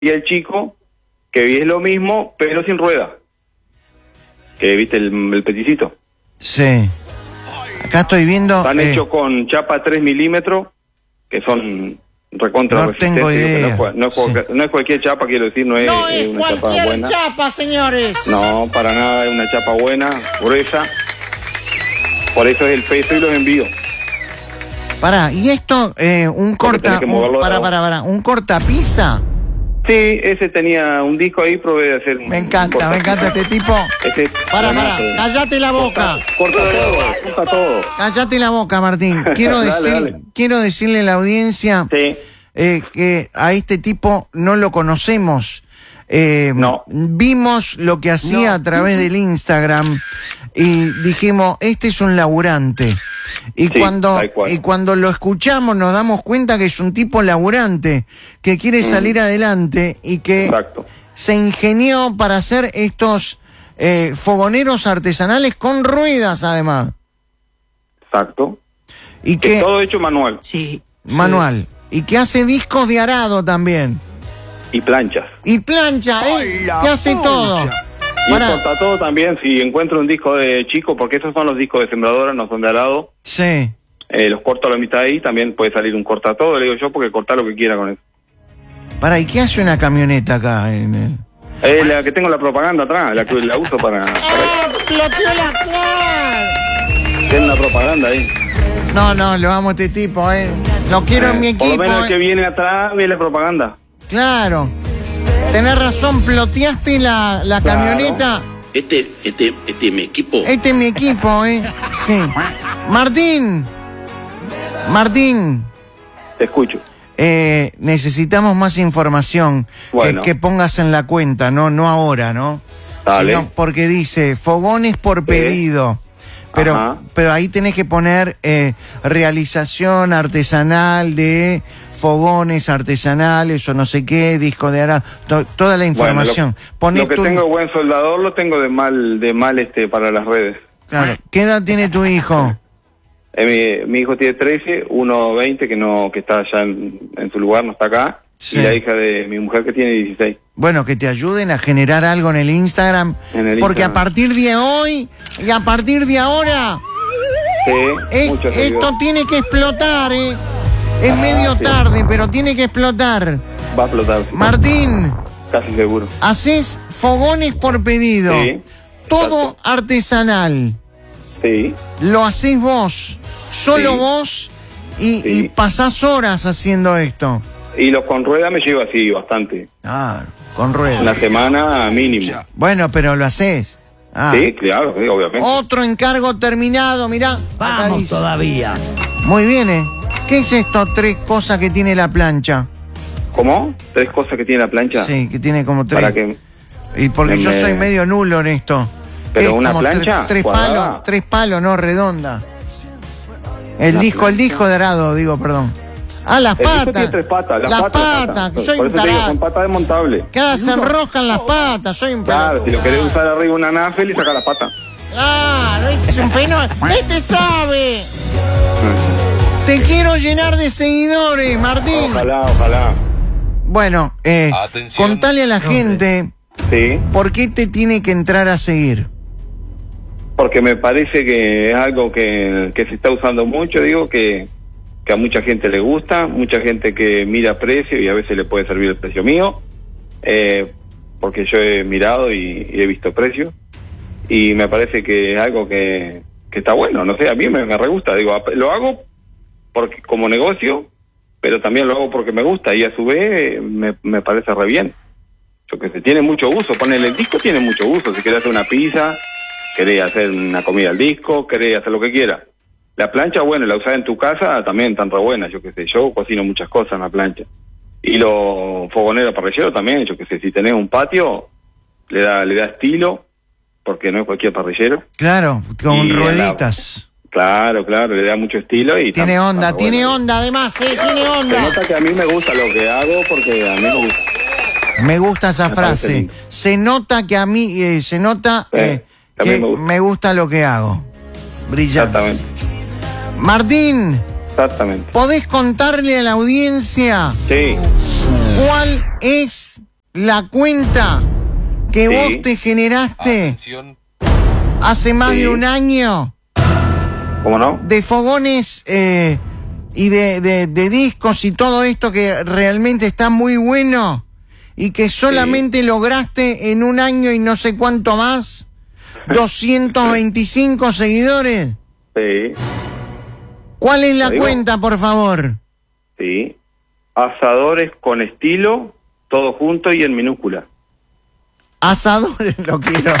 Y el chico, que es lo mismo, pero sin rueda. Que viste el peticito. Sí. Acá estoy viendo... Están hechos con chapa 3 milímetros, que son recontra no tengo idea. No es cualquier chapa, quiero decir, no es una chapa buena. Cualquier chapa, señores. No, para nada, es una chapa buena, gruesa. Por eso es el peso y los envíos. Pará, ¿y esto, un cortapizza? Sí, ese tenía un disco ahí, probé de hacer un... Me encanta este tipo. Pará, cállate la boca. Corta todo. Cállate la boca, Martín. Quiero decirle a la audiencia que a este tipo no lo conocemos. No. Vimos lo que hacía a través del Instagram y dijimos, este es un laburante. Y cuando lo escuchamos nos damos cuenta que es un tipo laburante, que quiere salir adelante y que se ingenió para hacer estos fogoneros artesanales con ruedas además. Exacto. Y que todo hecho manual. Sí. Manual. Y que hace discos de arado también. Y planchas. Y plancha, que hace todo. Y corta todo también, si encuentro un disco de chico, porque esos son los discos de sembradora, no son de arado. Sí. Los corto a la mitad ahí, también puede salir un corta todo, le digo yo, porque corta lo que quiera con eso. Pará, ¿y qué hace una camioneta acá? La que tengo la propaganda atrás, la que la uso para... ¡Explotió la cual! Tiene una propaganda ahí. No, lo amo a este tipo, Lo quiero en mi equipo. Por lo menos el que viene atrás, viene la propaganda. Claro. Tenés razón, ploteaste la camioneta. Este es mi equipo. Este es mi equipo, Sí. Martín. Te escucho. Necesitamos más información. Bueno. Que pongas en la cuenta, no ahora, ¿no? Dale. Sino porque dice fogones por pedido. Pero ahí tenés que poner realización artesanal de fogones artesanales o no sé qué, disco de arado, toda la información. Lo que tengo buen soldador lo tengo de mal para las redes. Claro. ¿Qué edad tiene tu hijo? Mi hijo tiene 13, uno 20 que está allá en su lugar, no está acá. Sí. Y la hija de mi mujer que tiene 16. Bueno, que te ayuden a generar algo en el Instagram. Porque a partir de hoy y a partir de ahora, esto tiene que explotar, Es medio tarde, pero tiene que explotar. Va a explotar. Sí. Martín. Casi seguro. Haces fogones por pedido. Sí. Todo artesanal. Sí. Lo hacés vos. Solo vos. Y pasás horas haciendo esto. Y los con rueda me llevo así bastante. Con rueda. Una semana mínimo. Bueno, pero lo hacés. Sí, claro, obviamente. Otro encargo terminado, mirá. Vamos todavía. Muy bien, ¿Qué es esto? 3 cosas que tiene la plancha. ¿Cómo? 3 cosas que tiene la plancha. Sí, que tiene como 3. Para que... Y porque yo soy medio nulo en esto. Pero una plancha. 3 palos, no, redonda. El disco de arado, perdón. Las patas. Tiene 3 patas. Las patas. Soy un tarado. Son patas desmontables. Se enroscan las patas. Soy un Claro, si lo querés usar arriba una nafel y saca las patas. Claro, este es un fenómeno. Este sabe. Te quiero llenar de seguidores, Martín. Ojalá. Bueno, contale a la gente por qué te tiene que entrar a seguir. Porque me parece que es algo que se está usando mucho, que a mucha gente le gusta, mucha gente que mira precio y a veces le puede servir el precio mío, porque yo he mirado y he visto precios, y me parece que es algo que está bueno, no sé, a mí me re gusta, lo hago porque como negocio, pero también lo hago porque me gusta, y a su vez me parece re bien. Yo que sé, tiene mucho uso, ponele, el disco tiene mucho uso, si querés hacer una pizza, querés hacer una comida al disco, querés hacer lo que quieras. La plancha, bueno, la usás en tu casa, también tan re buena, yo que sé, yo cocino muchas cosas en la plancha. Y los fogoneros parrilleros también, yo que sé, si tenés un patio, le da estilo, porque no es cualquier parrillero. Claro, con rueditas. Claro, le da mucho estilo y... Tiene onda además, tiene onda. Se nota que a mí me gusta lo que hago porque a mí me gusta. Me gusta esa frase. Se nota que a mí, que me gusta lo que hago. Brillante. Exactamente. Martín. Exactamente. ¿Podés contarle a la audiencia cuál es la cuenta que vos te generaste hace más de un año? ¿Cómo no? De fogones y de discos y todo esto que realmente está muy bueno y que solamente lograste en un año y no sé cuánto más 225 seguidores. Sí. ¿Cuál es la cuenta, por favor? Sí. Asadores con estilo, todo junto y en minúscula. Asadores, lo quiero.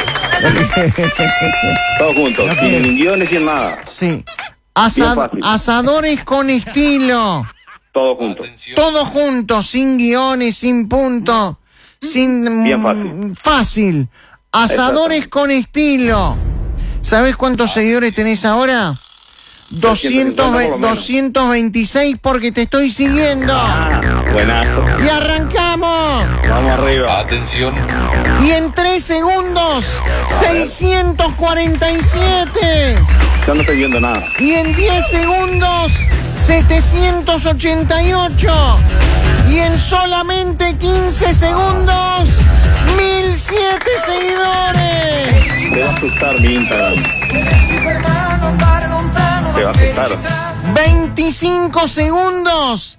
Todo junto, sin guiones, sin nada. Sí. Asadores con estilo. Todo junto. Todo junto, sin guiones, sin punto, sin... Bien fácil. Fácil. Asadores con estilo. ¿Sabés cuántos seguidores tenés ahora? 226 porque te estoy siguiendo. Buenazo. Y arrancamos. Vamos arriba. Atención. Y en 3 segundos, 647. Yo no estoy viendo nada. Y en 10 segundos, 788. Y en solamente 15 segundos, 1007 seguidores. Te va a asustar mi Instagram. Te va a asustar. 25 segundos,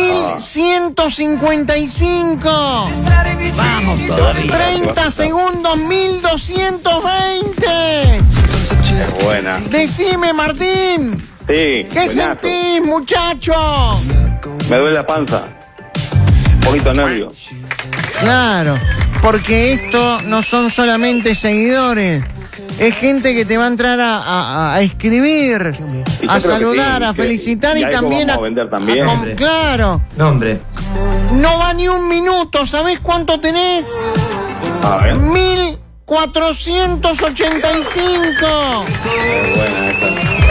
1155. Vamos todavía. 30 segundos, 1220. Es buena. Decime, Martín. Sí. ¿Qué buenazo. sentís, muchacho? Me duele la panza. Un poquito de nervio. Claro, porque esto no son solamente seguidores. Es gente que te va a entrar a escribir, a saludar, a felicitar y también vamos a vender también. claro. Nombre. No va ni un minuto. ¿Sabés cuánto tenés? A ver. 1485. Es buena esta.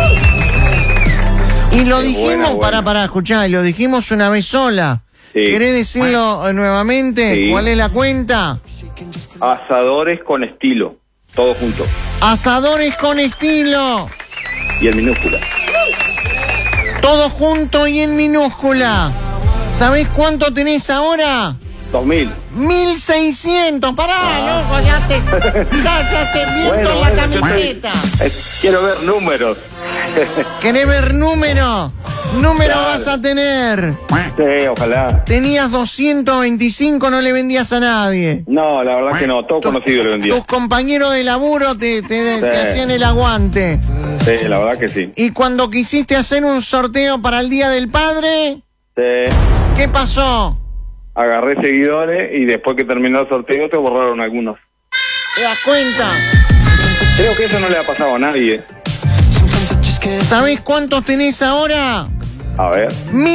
Y lo Qué dijimos, buena. para escuchar, lo dijimos una vez sola. Sí. ¿Querés decirlo nuevamente? Sí. ¿Cuál es la cuenta? Asadores con estilo. Todo junto. Asadores con estilo. Y en minúscula. Todo junto y en minúscula. ¿Sabés cuánto tenés ahora? 2000. 1600. Pará, loco, ya se viendo la camiseta. Quiero ver números. ¿Querés ver número? Número Claro. vas a tener. Sí, ojalá. Tenías 225, no le vendías a nadie. No, la verdad que no. Todo conocido le vendía. Tus compañeros de laburo te hacían el aguante. Sí, la verdad que sí. Y cuando quisiste hacer un sorteo para el Día del Padre, Sí. ¿qué pasó? Agarré seguidores y después que terminó el sorteo te borraron algunos. ¿Te das cuenta? Creo que eso no le ha pasado a nadie. ¿Sabés cuántos tenés ahora? A ver.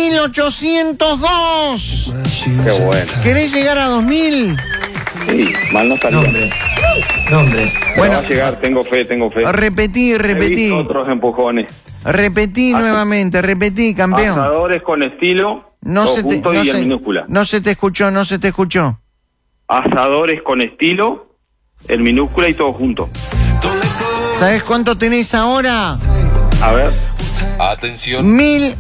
1802. Qué bueno. ¿Querés llegar a 2000? Sí, mal no salió. Nombre. Bueno, va a llegar, tengo fe. Repetí. He visto otros empujones. Repetí nuevamente, campeón. Asadores con estilo, todo junto y en minúscula. No se te escuchó. Asadores con estilo, en minúscula y todo junto. ¿Sabés cuánto tenés ahora? A ver. Atención.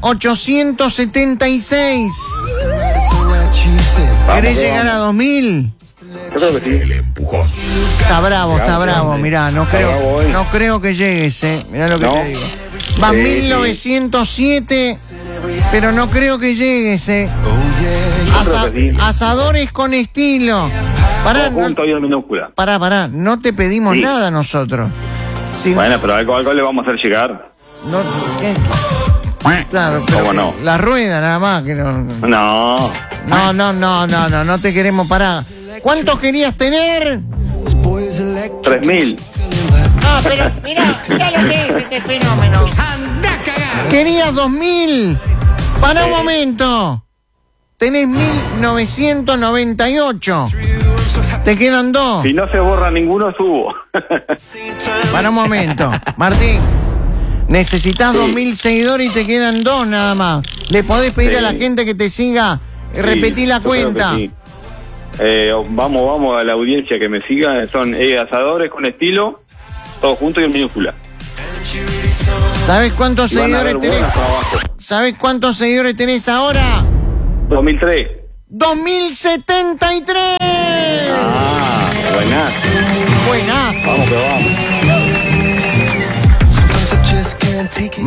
1876. Vamos, ¿Querés que llegar a vamos. 2000? Yo creo que sí. Está bravo, mirá, no creo que llegues, mirá lo que No. te digo. Va Sí, 1907, pero no creo que llegues, Yo creo que sí. Asadores con estilo. Pará, Todo junto y en minúscula. pará, no te pedimos Sí. nada nosotros. Si Bueno, pero algo le vamos a hacer llegar. no, ¿qué? Claro, pero ¿Cómo no? la rueda nada más que no. No. No te queremos parar. ¿Cuántos querías tener? 3000. Ah, pero mirá lo que es este fenómeno. Querías 2000. Para un momento. Tenés 1998. Te quedan 2. Si no se borra ninguno, subo. Para un momento. Martín, necesitas 2000 seguidores y te quedan 2 nada más. ¿Le podés pedir a la gente que te siga? Repetí la yo creo cuenta. que sí. Vamos a la audiencia que me siga. Son asadores con estilo, todo junto y en minúscula. ¿Sabes cuántos Y van a seguidores ver tenés? buenos trabajos. ¿Sabes cuántos seguidores tenés ahora? 2003. 2073.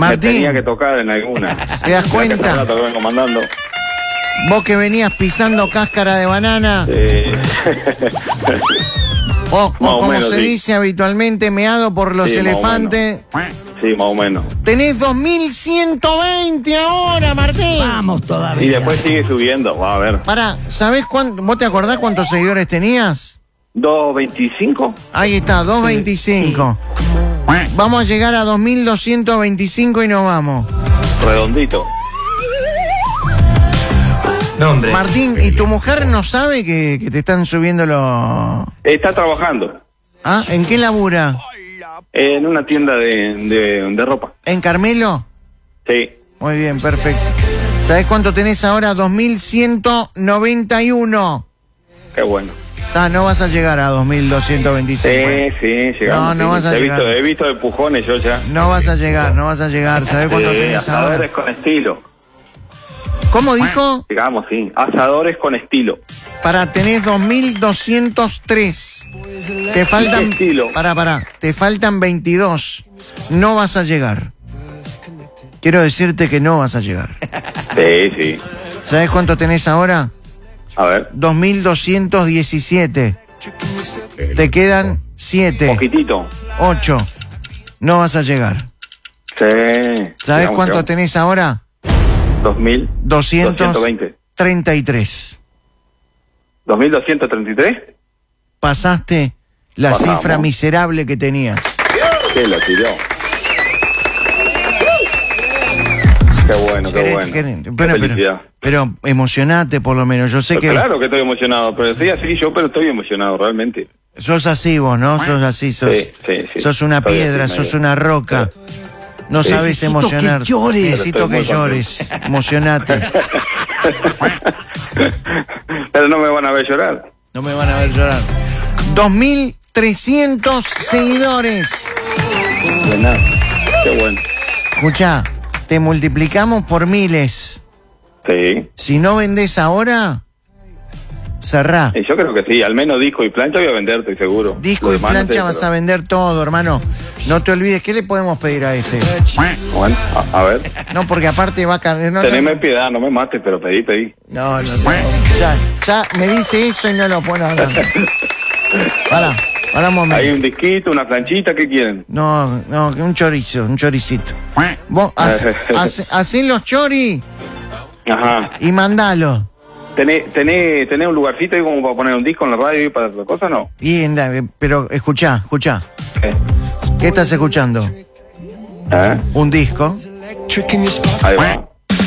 Martín, me tenía que tocar en alguna. ¿Te das cuenta? Rato que vengo mandando. Vos que venías pisando cáscara de banana, o como menos, se dice habitualmente, meado por los elefantes. Sí, más o menos. Tenés 2120 ahora, Martín. Vamos todavía. Y después sigue subiendo, va a ver. Pará, ¿sabés cuánto? ¿Vos te acordás cuántos seguidores tenías? 225. Ahí está, 225. Vamos a llegar a 2225 y nos vamos. Redondito. No, hombre. Martín, ¿y tu mujer no sabe que te están subiendo los...? Está trabajando ¿Ah? ¿En qué labura? en una tienda de ropa. ¿En Carmelo? Sí. Muy bien, perfecto. ¿Sabés cuánto tenés ahora? 2191. Qué bueno. No vas a llegar a 2226. Sí, llegamos. No vas a llegar. He visto empujones yo ya. No vas a llegar. ¿Sabés cuánto tenés ahora? Asadores con estilo. ¿Cómo dijo? Digamos, sí. Asadores con estilo. Tenés 2203. Te faltan... estilo? Pará. Te faltan 22. No vas a llegar. Quiero decirte que no vas a llegar. Sí. ¿Sabés cuánto tenés ahora? A ver. 2217. Te quedan 7. Poquitito. 8. No vas a llegar. Sí. ¿Sabés cuánto tenés ahora? 2220. 33. ¿2233? Pasaste la Pasamos. cifra miserable que tenías. ¿Qué lo tiró? Qué bueno. Pero emocionate por lo menos. Yo sé que Claro que estoy emocionado, pero sí, así yo, pero estoy emocionado realmente. sos así vos, ¿no? Sos así, Sí. sos una Estoy piedra, así, sos medio. una roca. No sabes Necesito emocionar. que llores. Necesito que Pero estoy muy llores. Emocionate. Pero no me van a ver llorar. No me van a ver llorar. 2300 seguidores. De nada. Qué bueno. Escuchá, te multiplicamos por miles. Sí. Si no vendés ahora, cerrá. Y yo creo que sí, al menos disco y plancha voy a vender, estoy seguro. Disco Lo y demás no plancha sé, vas pero- a vender todo, hermano. No te olvides, ¿qué le podemos pedir a este? Bueno, a ver. No, porque aparte va a caer. Teneme piedad, no me mates, pero pedí. No. Ya me dice eso y no lo pone a hablar. Pará un momento. Hay un disquito, una planchita, ¿qué quieren? No, que un choricito. Vos hacé los choris Ajá. y mandalo. ¿Tenés un lugarcito ahí como para poner un disco en la radio y para otra cosa, no? Pero escuchá. ¿Qué? ¿Qué estás escuchando? Un disco. Ahí va.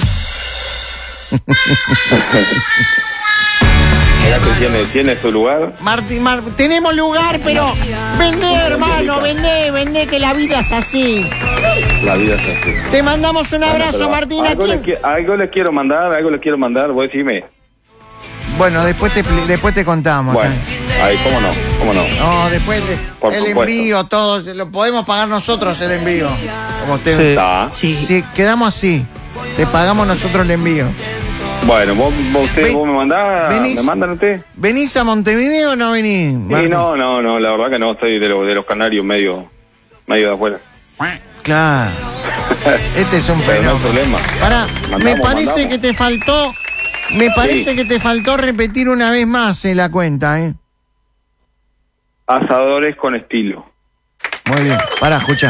¿Tiene su lugar? Martín, tenemos lugar, pero vendé, hermano, vendé, que la vida es así. La vida es así. Te mandamos un abrazo, Pero Martín. algo les quiero mandar, vos decime. Bueno, después te contamos. Bueno, ahí, cómo no. No, después Por el supuesto. envío, todo, lo podemos pagar nosotros el envío. Como te, Sí. Está. Sí. Si quedamos así, te pagamos nosotros el envío. Bueno, vos me mandás, venís. me mandan ustedes. ¿Venís a Montevideo o no venís? Sí, Martín? no, la verdad que no, estoy de los canarios medio de afuera. Claro. Este es un Pero no hay fenómeno. problema. Pará, me parece mandamos. que te faltó. Me parece que te faltó repetir una vez más la cuenta, ¿eh? Asadores con estilo. Muy bien. Pará, escucha.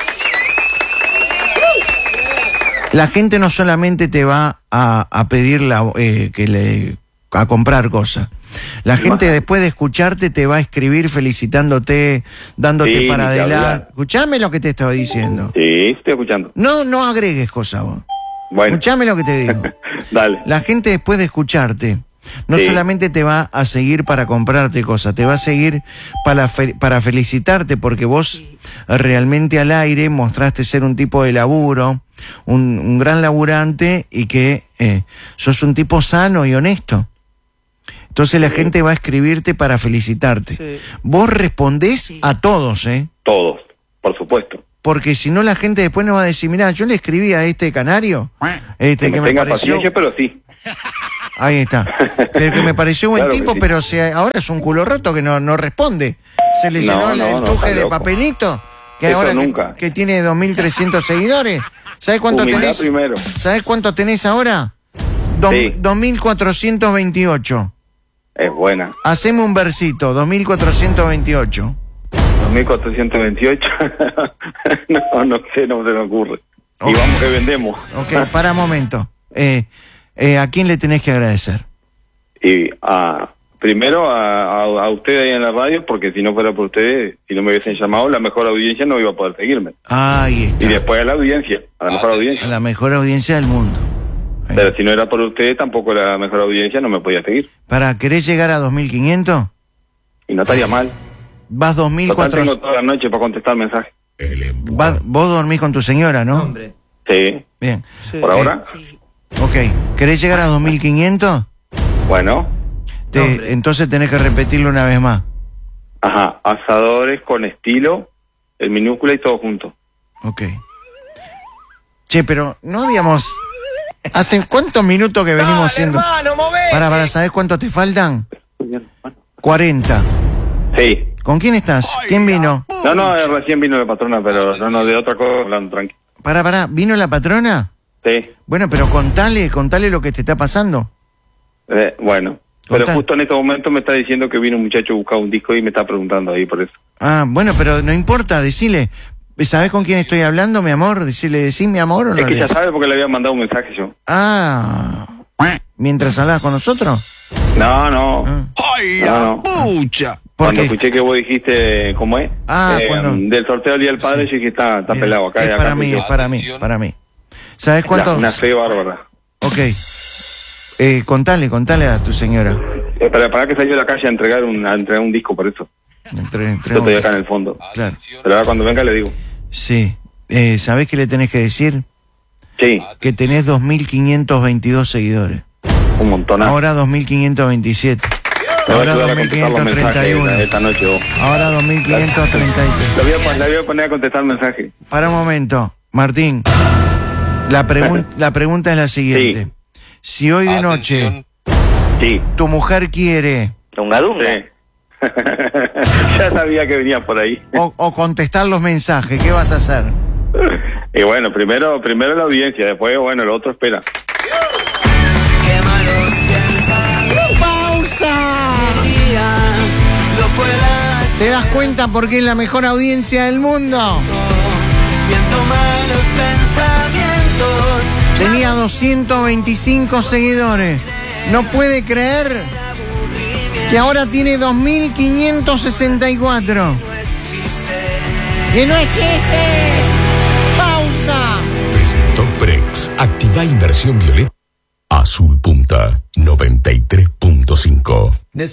La gente no solamente te va a pedir a comprar cosas. La gente después de escucharte te va a escribir felicitándote, dándote Sí, para ni que adelante. hablar. Escuchame lo que te estaba diciendo. Sí, estoy escuchando. No agregues cosas vos. Bueno, Escuchame lo que te digo. dale. La gente después de escucharte no Sí. solamente te va a seguir para comprarte cosas, te va a seguir para felicitarte porque vos realmente al aire mostraste ser un tipo de laburo, un gran laburante y que sos un tipo sano y honesto. Entonces la gente va a escribirte para felicitarte. Sí. Vos respondés a todos, Todos, por supuesto. porque si no la gente después nos va a decir, mirá, yo le escribí a este canario, Que que me tenga pareció... paciencia, pero sí. Ahí está. Pero que me pareció buen Claro que tipo, sí. pero ahora es un culo roto que no responde. Se le llenó el no, empuje está de loco. papelito, que Eso ahora nunca. que tiene 2.300 seguidores, ¿Sabés cuánto Humildad tenés? primero. ¿Sabés cuánto tenés ahora? Sí. 2428. Es buena. Haceme un versito, 2428. 2428. no sé, no se me ocurre. Okay. Y vamos que vendemos. Ok, para un momento. ¿A quién le tenés que agradecer? Y primero a ustedes ahí en la radio, porque si no fuera por ustedes, si no me hubiesen llamado, la mejor audiencia no iba a poder seguirme. Ahí está. Y después a la audiencia, a la mejor A audiencia. la mejor audiencia del mundo. Ahí. Pero si no era por ustedes, tampoco la mejor audiencia no me podía seguir. ¿Querés llegar a 2500? Y no estaría mal. Vas Total, 2400. tengo toda la noche para contestar mensajes. Vos dormís con tu señora, ¿no? Hombre. Sí. Bien. ¿Por ahora? Ok. ¿Querés llegar a 2500? Bueno. Entonces tenés que repetirlo una vez más. Ajá. Asadores con estilo, el minúscula y todo junto. Ok. Che, pero no habíamos... ¿Hace cuántos minutos que venimos haciendo? Para, ¿sabés cuánto te faltan? 40. Sí. ¿Con quién estás? ¿Quién vino? No, recién vino la patrona, pero no, de otra cosa hablando, tranquilo. Para, ¿vino la patrona? Sí. Bueno, pero contale lo que te está pasando. Bueno. Pero justo en este momento me está diciendo que vino un muchacho a buscar un disco y me está preguntando ahí por eso. Ah, bueno, pero no importa, decile. ¿Sabés con quién estoy hablando, mi amor? ¿Decís mi amor o no? Es que ya sabe porque le había mandado un mensaje yo. Ah. ¿Mientras hablabas con nosotros? No. ¡Ay, la pucha! Cuando escuché que vos dijiste, ¿cómo es? Cuando... Del sorteo del Día del Padre, yo dije, está pelado acá. Es para mí. ¿Sabés cuánto? Una fe bárbara. Ok. Contale a tu señora. Para que salió a la calle a entregar un disco, por eso. Yo estoy acá en el fondo. Claro. Pero ahora cuando venga le digo. Sí. ¿Sabés qué le tenés que decir? Sí. Que tenés 2.522 seguidores. Un montón. Ahora 2.527. Ahora 2.531. Esta noche vos. Ahora 2.533. La voy a poner a contestar mensaje. Para un momento, Martín. La pregunta es la siguiente. Sí. Si hoy de noche tu mujer quiere... ¿Dunga? Sí. Ya sabía que venía por ahí. O contestar los mensajes, ¿qué vas a hacer? Y bueno, primero la audiencia, después, bueno, lo otro espera. ¡Pausa! ¿Te das cuenta por qué es la mejor audiencia del mundo? Siento malos pensamientos. Tenía 225 seguidores. No puede creer que ahora tiene 2.564. ¡Que no existe! ¡Pausa! Presentó Prex. Activa inversión violeta. Azul Punta 93.5.